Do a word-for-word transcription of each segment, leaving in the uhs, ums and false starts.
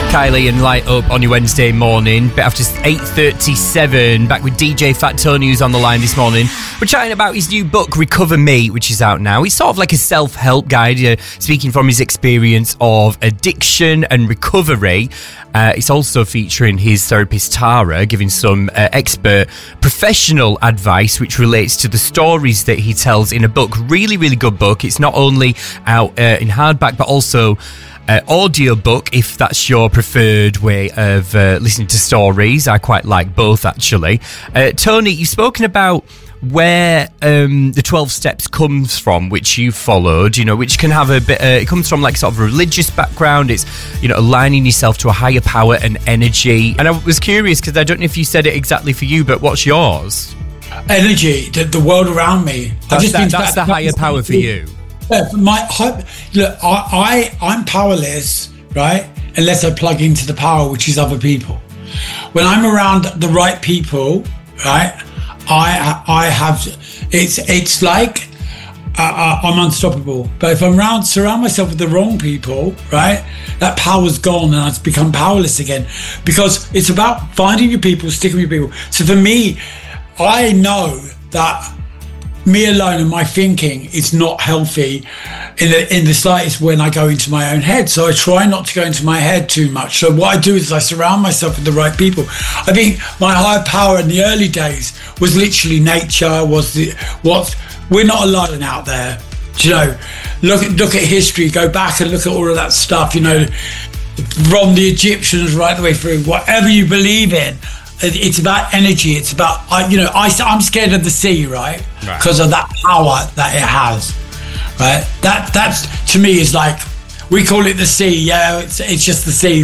Kylie and Light Up on your Wednesday morning, bit after eight thirty-seven, back with D J Fat Tony, who's on the line this morning. We're chatting about his new book, Recover Me, which is out now. It's sort of like a self-help guide, uh, speaking from his experience of addiction and recovery. Uh, it's also featuring his therapist, Tara, giving some uh, expert professional advice, which relates to the stories that he tells in a book. Really, really good book. It's not only out uh, in hardback, but also Uh, audio book, if that's your preferred way of uh, listening to stories. I quite like both, actually. Uh, Tony, you've spoken about where um, the twelve steps comes from, which you followed, you know, which can have a bit, uh, it comes from like sort of a religious background. It's, you know, aligning yourself to a higher power and energy. And I was curious, because I don't know if you said it exactly for you, but what's yours? Energy, the, the world around me. That's, just that, that's the higher power for you. Yeah, my look, I, I I'm powerless, right? Unless I plug into the power, which is other people. When I'm around the right people, right? I I have it's it's like uh, I'm unstoppable. But if I'm around surround myself with the wrong people, right? That power's gone and I've become powerless again. Because it's about finding your people, sticking with your people. So for me, I know that me alone and my thinking is not healthy in the in the slightest when I go into my own head. So I try not to go into my head too much. So what I do is I surround myself with the right people. I think my higher power in the early days was literally nature, was the what we're not alone out there. Do you know, look at look at history, go back and look at all of that stuff, you know, from the Egyptians right the way through, whatever you believe in. It's about energy. It's about, you know, I, I'm scared of the sea, right? Because right. of that power that it has, right? That that's to me is like, we call it the sea. Yeah, it's it's just the sea.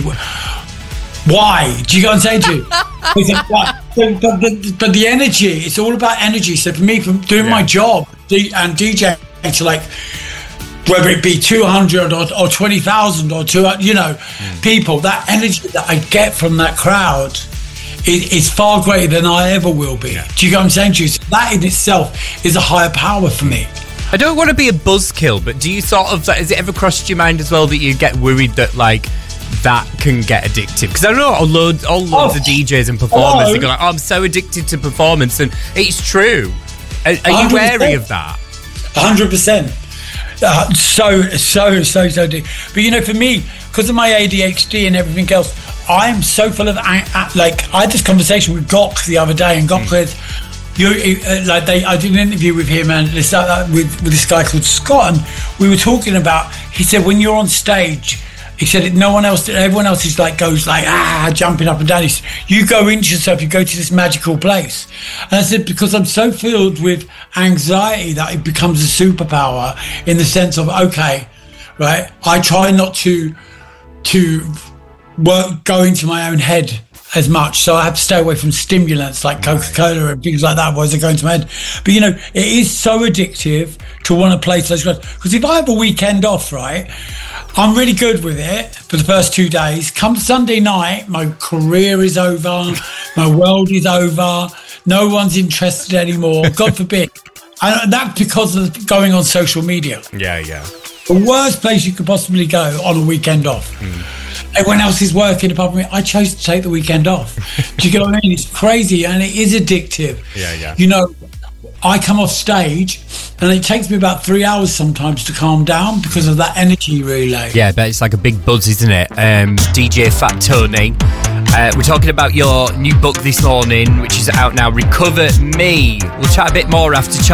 Why? Do you go and say to you? but, but, but, but the energy, it's all about energy. So for me, from doing yeah. my job and DJing to like, whether it be two hundred or, or twenty thousand or two, you know, mm. people, that energy that I get from that crowd, it's far greater than I ever will be. Yeah. Do you get what I'm saying to you? So that in itself is a higher power for me. I don't want to be a buzzkill, but do you sort of, has it ever crossed your mind as well that you get worried that like that can get addictive? Because I know all loads, all loads oh. of D Js and performers, oh. they go like, oh, I'm so addicted to performance, and it's true. Are, are you wary of that? one hundred percent. Uh, so, so, so, so deep. But you know, for me, because of my A D H D and everything else, I'm so full of, like, I had this conversation with Gok the other day, and Gok mm. said, you, uh, like, they, I did an interview with him and this, uh, with, with this guy called Scott, and we were talking about, he said, when you're on stage, he said, no one else, everyone else is like, goes like, ah, jumping up and down. He said, you go into yourself, you go to this magical place. And I said, because I'm so filled with anxiety that it becomes a superpower in the sense of, okay, right, I try not to, to work, go into my own head as much. So I have to stay away from stimulants like Coca-Cola and things like that, otherwise I go into my head. But you know, it is so addictive to want to play those guys. Because if I have a weekend off, right, I'm really good with it for the first two days. Come Sunday night, my career is over, my world is over, no one's interested anymore, God forbid. And that's because of going on social media. Yeah, yeah. The worst place you could possibly go on a weekend off. Mm. Everyone else is working apart from me. I chose to take the weekend off. Do you get what I mean? It's crazy and it is addictive. Yeah, yeah. You know, I come off stage and it takes me about three hours sometimes to calm down because of that energy relay. Yeah, but it's like a big buzz, isn't it? Um, D J Fat Tony. Uh, we're talking about your new book this morning, which is out now, Recover Me. We'll chat a bit more after chat.